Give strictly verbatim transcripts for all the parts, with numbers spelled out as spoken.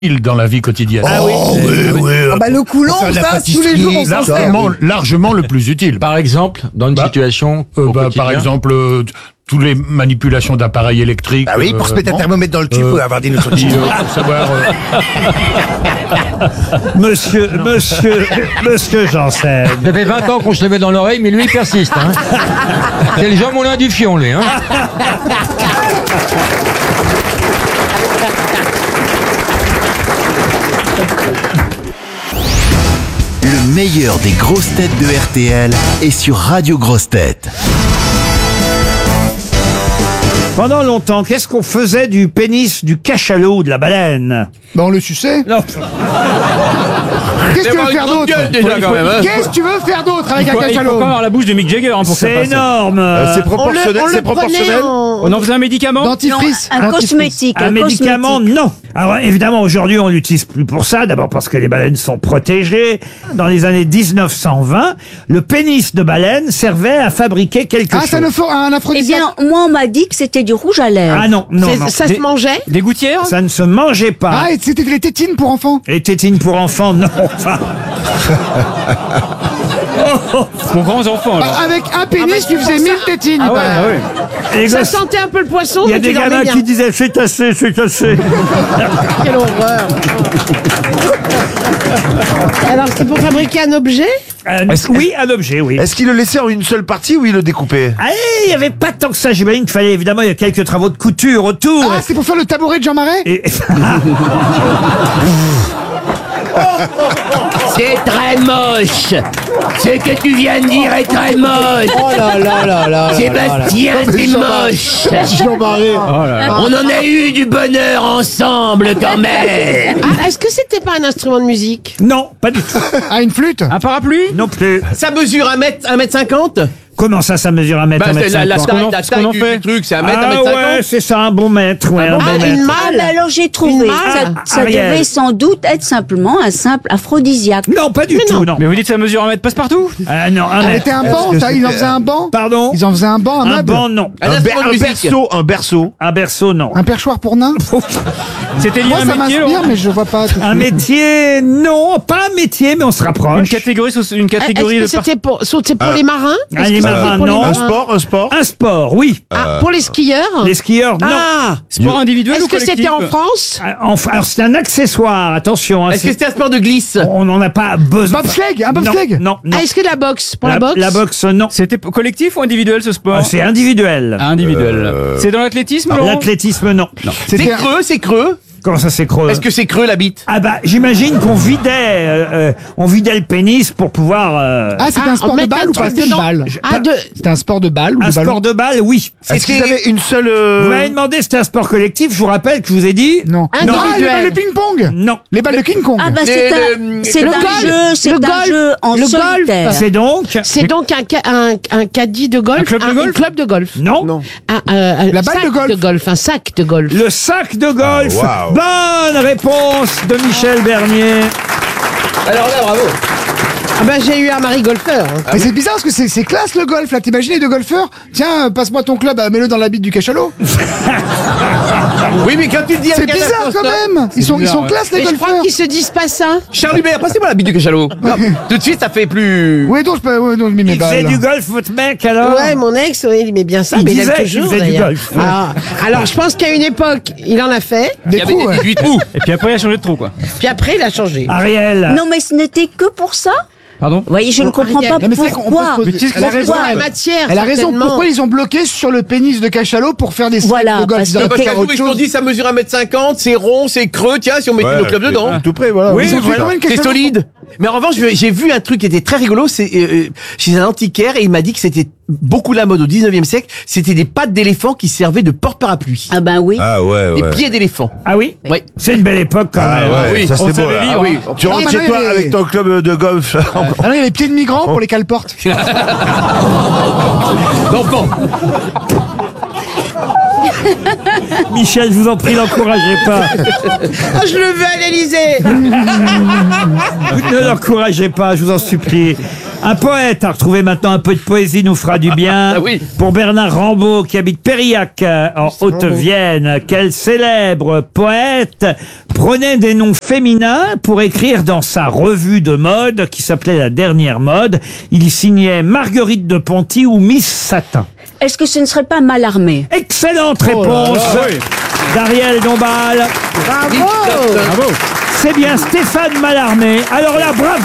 dans la vie quotidienne. Ah oui, Oh, oui, oui. Ah bah, le coulomb, Pour faire de la ça, tous les jours, on s'en sert. Largement, largement le plus utile. Par exemple, dans une Bah, situation Euh, au bah, quotidien. par exemple, euh, toutes les manipulations d'appareils électriques. Ah oui, pour se mettre un bon. thermomètre dans le cul, Euh, faut avoir des notions de Puis, chimie. euh, pour savoir. euh, Monsieur, monsieur, monsieur Janssen. Ça fait vingt ans qu'on se le met dans l'oreille, mais lui, il persiste. Hein. C'est le Jean Moulin du Fion, lui. Hein. Le meilleur des grosses têtes de R T L est sur Radio Grosses Têtes. Pendant longtemps, qu'est-ce qu'on faisait du pénis du cachalot ou de la baleine? Bah, on le suçait. Non. Qu'est-ce que tu veux faire d'autre Qu'est-ce que tu veux faire d'autre avec un Il faut cachalot pas avoir la bouche de Mick Jagger hein, pour que ça C'est passe. énorme. Euh, c'est On le, proportionnel, on c'est le prenait proportionnel. en... On en faisait un médicament Dentifrice. Un Dentifrice. cosmétique. Un médicament, cosmétique. non. Alors évidemment, aujourd'hui, on l'utilise plus pour ça. D'abord parce que les baleines sont protégées. Dans les années dix-neuf cent vingt, le pénis de baleine servait à fabriquer quelque Ah, chose. ça ne faut un Eh aphrodisiaque. bien, moi, on m'a dit que c'était du rouge à lèvres. Ah non, non, C'est- non. Ça Des- se mangeait? Des gouttières Ça ne se mangeait pas. Ah, et c'était les tétines pour enfants. Et tétines pour enfants, non. Enfin, Pour grands enfants, Bah, alors. avec un pénis, tu faisais mille tétines. Ah ouais, bah. ah ouais. les Ça gosses- sentait un peu le poisson, il y a mais des tu dormais gamins bien. qui disaient c'est assez, c'est assez. Quelle horreur. Alors, c'est pour fabriquer un objet? Euh, oui, un objet, oui. Est-ce qu'il le laissait en une seule partie ou il le découpait? Ah, il n'y avait pas tant que ça. J'imagine qu'il fallait évidemment, il y a quelques travaux de couture autour. Ah, c'est pour faire le tabouret de Jean Marais. Et- C'est très moche. Ce que tu viens de dire est très moche. Oh là là là là. Sébastien, c'est moche. Jean Marais. On en a eu du bonheur ensemble quand même. Ah, est-ce que c'était pas un instrument de musique? Non, pas du tout. Ah, une flûte. Un parapluie Non plus. Ça mesure un mètre, un mètre cinquante. Comment ça, ça mesure un mètre, un mètre la, la cinquante taille, qu'on la en- ce qu'on taille en du, fait. du truc, c'est un mètre, un Ah mètre ouais, cinquante. c'est ça, un bon mètre, ouais, un bon Ah, mètre. une Ah, malle? mais alors j'ai trouvé. Une Ça, malle. ça Ariel. devait sans doute être simplement un simple aphrodisiaque. Non, pas du Mais tout, non. non. Mais vous dites que ça mesure un mètre passe-partout Ah non, un Ah, mètre. c'était un banc, ça, ils en faisaient un banc. Pardon. Ils en faisaient un banc, un Un meuble. banc, non. Un Un, ber- instrument de un musique. berceau, un berceau. Un berceau, non. Un perchoir pour nains. C'était lié Moi, à ça un métier, m'inspire, Laurent mais je vois pas. tout de Un suite. métier, non, pas un métier, mais on se Une rapproche. catégorie, sous- une catégorie Est-ce de que c'était pour, c'était pour les marins? Ah, Est-ce les que c'était marins, pour les non. Un marins? sport, un sport. Un sport, oui. Ah, pour les skieurs? Les skieurs, non. Ah! sport individuel Est-ce ou que collectif? c'était en France? Ah, Enfin, alors c'est un accessoire, attention. hein, Est-ce que c'est- c'était un sport de glisse? on n'en a pas besoin. Bobsleigh, un Non, bobsleigh. Non, non. Ah, est-ce que la boxe? Pour la, boxe? La boxe, non. C'était p- collectif ou individuel ce sport Ah, c'est individuel. Ah, individuel. C'est dans l'athlétisme, Laurent L'athlétisme, non. C'est C'était un- creux, c'est creux. Comment ça c'est creux? Est-ce que c'est creux la bite? Ah bah j'imagine qu'on vidait, euh, euh, on vidait le pénis pour pouvoir. euh, Ah, c'était Ah, un sport on de met balle un ou pas? truc C'était une dedans. balle. Ah, de... C'était un sport de balle ou un de ballon? sport de balle, oui. Est-ce qu'ils avaient une seule. euh, Vous m'avez demandé si c'était un sport collectif. Je vous rappelle que je vous ai dit. Non. Un Non, individuel. les balles de ping-pong. Non. Les balles de King Kong. Ah bah Le- c'est un, le- c'est le un golf, jeu, c'est le un golf, jeu en le golf. solitaire. C'est donc. C'est donc un, ca- un, un caddie de golf? Un club de golf club de golf. Non. Non. Un, un- un La balle sac de golf. Un sac de golf. Le sac de golf. Ah, waouh. Bonne réponse de Michel Bernier. Alors là, bravo. Ah ben j'ai eu un mari golfeur. hein. Mais c'est bizarre parce que c'est c'est classe le golf là. T'imagines les deux golfeurs? Tiens, euh, passe-moi ton club, euh, mets-le dans la bite du cachalot. Oui, mais quand tu te dis... C'est bizarre quand même. Ils sont, ils sont classe les Mais je crois golfeurs. qu'ils se disent pas ça. Charles Hubert, passez-moi la bite du cachalot. Non, tout de suite, ça fait plus... Oui, donc je peux. Ouais, donc je mets mes Il faisait balles. du golf, votre mec alors? Ouais, mon ex, ouais, il aimait bien ça, Il mais il disait aime qu'il toujours faisait du d'ailleurs. golf. Ah, alors je pense qu'à une époque, il en a fait, Il Des y avait coups, ouais. dix-huit trous. Et puis après, il a changé de trou, quoi. puis après il a changé. Ariel. Non mais ce n'était que pour ça. Pardon? Vous voyez, je ne comprends pas Non, mais c'est vrai qu'on peut se pourquoi. poser- Mais qu'est-ce que Elle a ça raison. Pourquoi la elle. matière Elle a raison. certainement. Pourquoi ils ont bloqué sur le pénis de cachalot pour faire des Voilà, slams de golf? parce Ils auraient que- pu Parce qu'à faire nous, autre ils se sont chose. dit, ça mesure un mètre cinquante, c'est rond, c'est creux, tiens, si on mettait Ouais, nos clubs dedans. Tout près, voilà. Oui, Ils ont fait voilà. combien de C'est cachalot? solide. Mais en revanche, j'ai j'ai vu un truc qui était très rigolo, c'est euh, euh, chez un antiquaire, et il m'a dit que c'était beaucoup la mode au dix-neuvième siècle, c'était des pattes d'éléphant qui servaient de porte-parapluie. Ah ben oui. Ah ouais, Des ouais. pieds d'éléphant. Ah oui? Oui. C'est une belle époque quand Ah même. ouais, oui. ça On c'est beau. savait là. lire, Ah oui. Tu rentres Ah, chez mais toi non, mais- avec ton club de golf. Ah non, il y a les pieds de migrants pour les cale-portes. D'enfant. Michel, je vous en prie, n'encouragez pas. Ah, je le veux à l'Élysée. Ne l'encouragez pas, je vous en supplie. Un poète a retrouvé maintenant un peu de poésie nous fera du bien. Ah oui. Pour Bernard Rambaud qui habite Périllac euh, en Haute-Vienne. Quel célèbre poète prenait des noms féminins pour écrire dans sa revue de mode qui s'appelait La Dernière Mode. Il y signait Marguerite de Ponty ou Miss Satin. Est-ce que ce ne serait pas Mallarmé? Excellente réponse d'Ariel Dombal. Bravo. Bravo. C'est bien Stéphane Mallarmé. Alors là, bravo.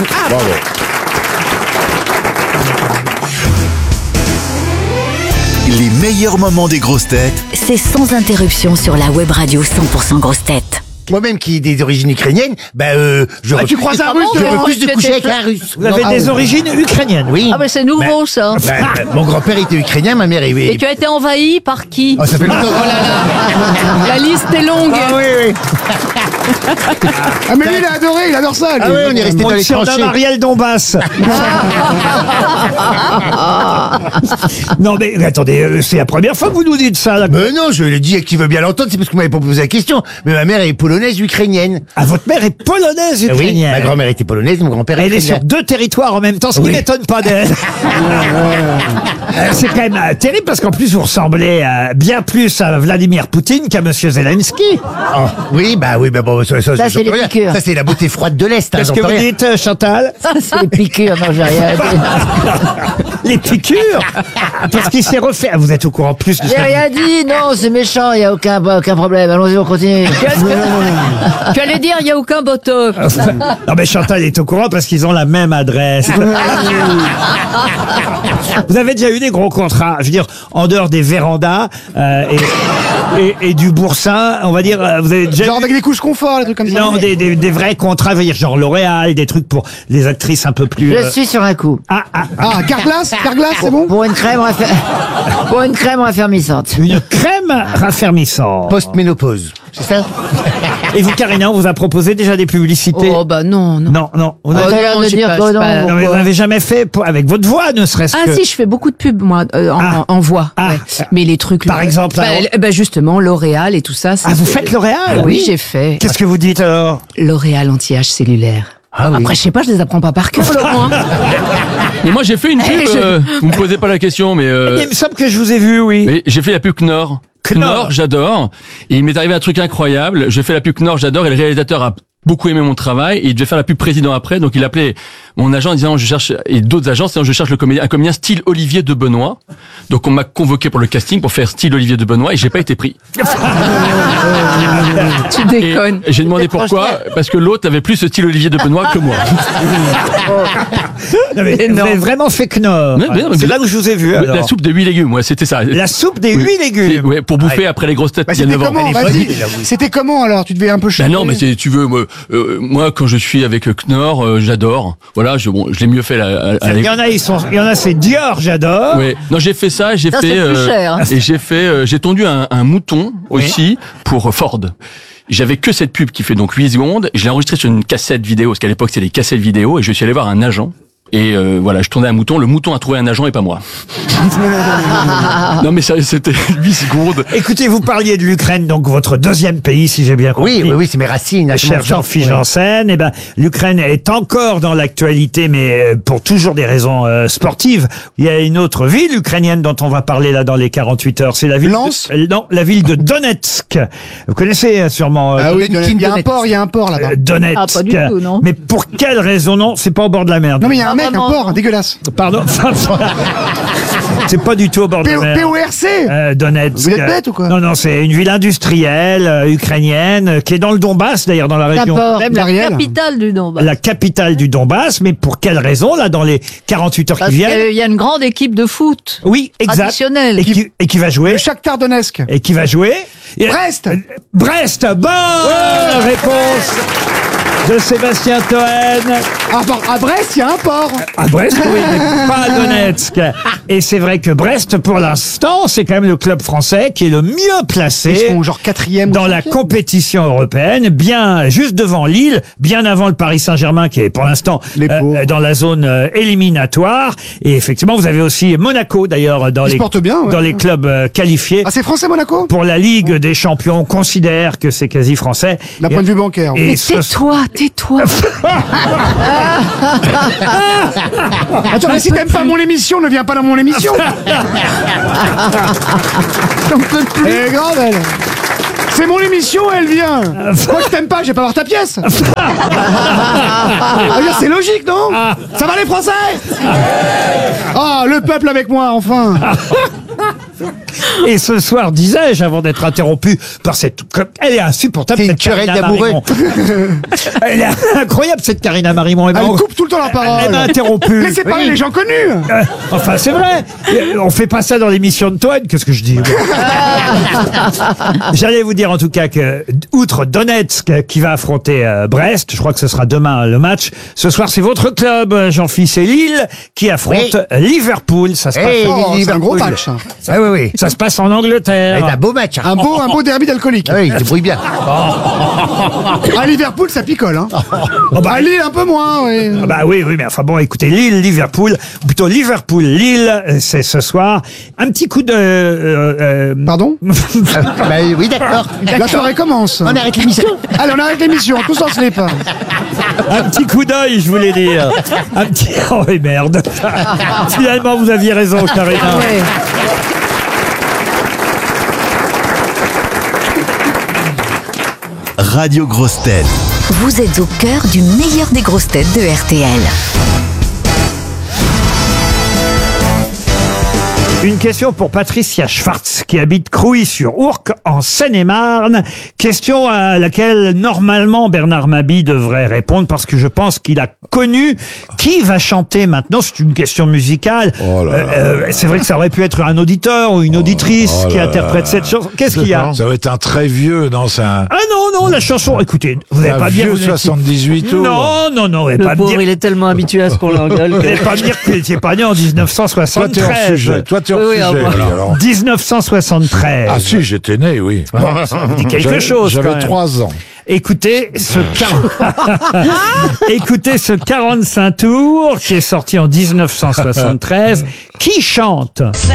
Les meilleurs moments des grosses têtes C'est sans interruption sur la web radio cent pour cent grosses têtes. Moi-même qui ai des origines ukrainiennes, bah euh, je Ah, tu croises un russe, je toi refuse de coucher avec un russe. Vous avez Non, des ah, origines ukrainiennes. Oui. Ah, mais c'est nouveau, ça. Bah, bah, mon grand-père était ukrainien, ma mère est... Et tu as été envahi par qui? Oh, ça fait longtemps. La liste est longue. Ah oui, oui. Ah, mais lui, il a adoré, il adore ça. lui. Ah oui, on est resté dans Mon les surnom tranchées. Ariel Dombas. Non mais attendez, euh, c'est la première fois que vous nous dites ça. Là. Mais non, je le dis à qui veut bien l'entendre, c'est parce que vous m'avez pas posé la question. Mais ma mère est polonaise ukrainienne. Ah, votre mère est polonaise Ah oui, ukrainienne. ma grand-mère était polonaise, mon grand-père Elle est ukrainien. sur deux territoires en même temps, ce qui Oui. m'étonne pas d'elle. Euh, C'est quand même euh, terrible parce qu'en plus vous ressemblez euh, bien plus à Vladimir Poutine qu'à Monsieur Zelensky. Oh, oui, bah oui, bah bon, ça, ça, Ça, j'entends c'est les rien. piqûres. Ça, c'est la beauté froide de l'Est. Hein, Qu'est-ce que j'entends vous rien. dites, euh, Chantal? C'est les piqûres, non, j'ai rien dit. Les piqûres. Parce qu'il s'est refait. Ah, vous êtes au courant plus de J'ai ça. rien dit, non, c'est méchant, il n'y a aucun, aucun problème. Allons-y, on continue. Tu allais dire, il n'y a aucun botox. Non mais Chantal est au courant parce qu'ils ont la même adresse. Vous avez déjà eu des gros contrats, je veux dire, en dehors des vérandas euh, et, et, et du boursin, on va dire, euh, vous avez déjà Genre eu- avec des couches confort, des trucs comme ça. non, des, des, des vrais contrats, je veux dire, genre L'Oréal, des trucs pour les actrices un peu plus... Je euh, suis sur un coup. Ah, ah, ah, Ah, Carglass, Carglass, c'est bon? Pour une crème, raffer- pour une crème raffermissante. une crème raffermissante. Post-ménopause, c'est ça? Et vous, Karina, on vous a proposé déjà des publicités? Oh bah non, non. Non, non. Vous Oh, n'avez T'as l'air non, de j'ai dire pas- que j'ai non, pas- non, mais vous pourquoi n'avez jamais fait pour- avec votre voix, ne serait-ce Ah que... si, je fais beaucoup de pubs moi euh, en, Ah. en voix. Ah. ouais. Mais les trucs. Par exemple, bah, alors l- bah, justement L'Oréal et tout ça. c'est- Ah, vous faites L'Oréal? Oui, j'ai fait Qu'est-ce que vous dites alors? L'Oréal anti-âge cellulaire. Ah oui. Après, je sais pas, je les apprends pas par cœur, Laurent. hein. Mais moi, j'ai fait une pub. Eh, je- euh, vous me posez pas la question, mais, euh, Il me semble que je vous ai vu, oui. mais j'ai fait la pub Knorr. Knorr. Knorr, j'adore. Et il m'est arrivé un truc incroyable. J'ai fait la pub Knorr, j'adore. Et le réalisateur a beaucoup aimé mon travail. Et il devait faire la pub président après. Donc il appelait mon agent en disant je cherche et d'autres agents, c'est je cherche le comédien, un comédien style Olivier de Benoît. Donc on m'a convoqué pour le casting pour faire style Olivier de Benoît et j'ai pas été pris. Tu déconnes. Et j'ai demandé pourquoi, parce que l'autre avait plus ce style Olivier de Benoît que moi. Non, mais vous Énorme. avez vraiment fait Knorr. Mais- mais- mais- C'est là où je vous ai vu. alors. La soupe de huit légumes, ouais, c'était ça. La soupe des Oui. huit légumes. Ouais, pour bouffer après les grosses têtes Bah, il y a c'était neuf ans. comment? Vas-y. C'était comment alors? Tu devais un peu Ben chier. non, mais c'est- tu veux, moi, euh, moi, quand je suis avec Knorr, euh, j'adore. Voilà, je, bon, je l'ai mieux fait à, à, à Il y en a, ils sont, il y en a, c'est Dior, j'adore. Ouais. Non, j'ai fait ça, j'ai Ça, fait, c'est plus cher, hein. et j'ai fait, euh, j'ai tondu un, un mouton aussi pour Ford. J'avais que cette pub qui fait donc huit secondes. Je l'ai enregistré sur une cassette vidéo, parce qu'à l'époque c'était des cassettes vidéo, et je suis allé voir un agent. Et euh, voilà, je tournais un mouton. Le mouton a trouvé un agent et pas moi. Non mais ça, c'était huit secondes. Écoutez, vous parliez de l'Ukraine, donc votre deuxième pays, si j'ai bien compris. Oui, oui, oui, c'est mes racines. Cher Jean-Philippe Janssen, eh ben, l'Ukraine est encore dans l'actualité, mais euh, pour toujours des raisons euh, sportives. Il y a une autre ville ukrainienne dont on va parler là dans les quarante-huit heures. C'est la ville Lens de, euh, non, la ville de Donetsk. Vous connaissez euh, sûrement euh, Ah oui, Donetsk. il y a un port, il y a un port là-bas. euh, Donetsk. Ah, pas du tout, non. Mais pour quelle raison? Non, c'est pas au bord de la mer. Non mais il y a un mec, un vraiment. port, dégueulasse. Pardon. C'est pas du tout au bord de P la O mer. P O R C. Euh, Donetsk. Vous êtes bête ou quoi? Non, non, c'est une ville industrielle euh, ukrainienne euh, qui est dans le Donbass, d'ailleurs, dans la région. D'abord, Même la l'Ariel. capitale du Donbass. La capitale du Donbass, mais pour quelle raison, là, dans les quarante-huit heures Parce qui qu'il viennent? y a une grande équipe de foot. Oui, exact. Traditionnelle. Et qui, et qui va jouer? Le Shakhtar Donetsk. Et qui va jouer? Et- Brest. Brest, bonne réponse de Sébastien Toen. Ah, bon, à Brest, il y a un port. À Brest, oui, mais pas à Donetsk. Et c'est vrai que Brest, pour l'instant, c'est quand même le club français qui est le mieux placé. Ils sont genre quatrième. Dans la compétition européenne, bien juste devant Lille, bien avant le Paris Saint-Germain qui est pour l'instant euh, dans la zone euh, éliminatoire. Et effectivement, vous avez aussi Monaco d'ailleurs dans Ils les se portent bien, ouais. dans les clubs euh, qualifiés. Ah, c'est français Monaco? Pour la Ligue des Champions, on considère que c'est quasi français. D'un point de vue bancaire. Et Mais ce- tais-toi, tais-toi. Attends, mais si t'aimes pas mon émission, ne viens pas dans mon émission. J'en peux plus. Elle est grave, elle. C'est mon émission, elle vient. Moi, je t'aime pas, je vais pas voir ta pièce. Ah, bien, c'est logique, non? Ça va les Français? Ah, le peuple avec moi, enfin. Et ce soir, disais-je, avant d'être interrompu par cette... Elle est insupportable, cette querelle Karina d'amoureux. Marimon. Elle est incroyable, cette Karina Marimon. Elle coupe tout le temps la parole. Elle m'a interrompu. Laissez parler Oui. les gens connus. Euh, enfin, c'est vrai. Euh, On fait pas ça dans l'émission de Toine. Qu'est-ce que je dis? J'allais vous dire en tout cas que, outre Donetsk qui va affronter euh, Brest, je crois que ce sera demain le match. Ce soir, c'est votre club, euh, Jean-Philippe, c'est Lille qui affronte Oui. Liverpool. Ça se Hey, passe. Oh, c'est un gros Liverpool. match. hein. Ah oui, oui. Ça se passe en Angleterre. C'est un beau match. hein. Un beau, un beau derby d'alcoolique. Ah oui, il se débrouille bien. À Liverpool, ça picole. Hein. À Lille, un peu moins. Oui. Ah bah oui, oui, mais enfin bon, écoutez, Lille, Liverpool, ou plutôt Liverpool, Lille, euh, c'est ce soir. Un petit coup de... euh, euh, Pardon? Bah oui, d'accord. La soirée commence. On arrête l'émission. Allez, on arrête l'émission, tous en slip. un petit coup d'œil, je voulais dire. Un petit... Oh oui, merde. Finalement, vous aviez raison, Karina. Ouais. Radio Grosse Tête. Vous êtes au cœur du meilleur des grosses têtes de R T L. Une question pour Patricia Schwartz, qui habite Crouy-sur-Ourcq, en Seine-et-Marne. Question à laquelle, normalement, Bernard Mabie devrait répondre, parce que je pense qu'il a connu qui va chanter maintenant. C'est une question musicale. Oh là là. Euh, euh, c'est vrai que ça aurait pu être un auditeur ou une auditrice Oh qui là interprète là. cette chanson. Qu'est-ce qu'il y a? Ça va être un très vieux, non, c'est un... Ah non, non, la chanson, écoutez, vous n'allez Un pas dire... vieux vous n'étiez- soixante-dix-huit tours. Non, non, non, vous n'allez Le pas me pauvre, dire... il est tellement habitué à ce qu'on l'engueule. Vous que- n'allez pas me dire que vous n'étiez pas né en dix-neuf cent Toi, t'es hors soixante-treize. sujet. Toi, t'es hors Oui, oui, sujet. ah, bon. alors. dix-neuf cent soixante-treize. Ah si, j'étais né, oui. Ça vous dit quelque J'avais- chose, quand J'avais même. trois ans. Écoutez ce, quar- Écoutez ce quarante-cinq tours qui est sorti en dix-neuf cent soixante-treize. Qui chante?